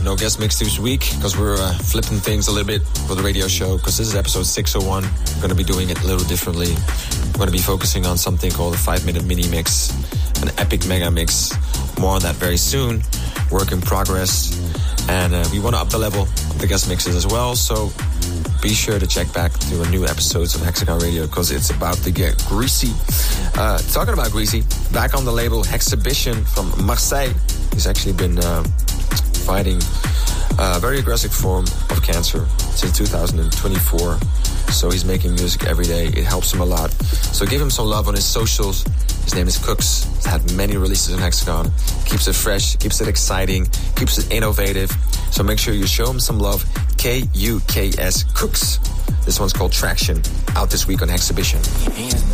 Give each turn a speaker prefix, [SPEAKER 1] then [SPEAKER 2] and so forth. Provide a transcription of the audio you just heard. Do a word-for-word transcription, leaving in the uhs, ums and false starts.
[SPEAKER 1] no guest mix this week because we're uh, flipping things a little bit for the radio show, because this is episode six oh one. We're going to be doing it a little differently. We're going to be focusing on something called a five-minute mini mix, an epic mega mix. More on that very soon. Work in progress. And uh, we want to up the level of the guest mixes as well, so be sure to check back to the new episodes of Hexagon Radio, because it's about to get greasy. Uh, talking about greasy, back on the label Hexhibition from Marseille. He's actually been uh, fighting a very aggressive form of cancer since two thousand twenty-four. So he's making music every day. It helps him a lot. So give him some love on his socials. His name is Cooks. He's had many releases on Hexagon. Keeps it fresh, keeps it exciting, keeps it innovative. So make sure you show him some love. K U K S Cooks. This one's called Traction. Out this week on Hexhibition.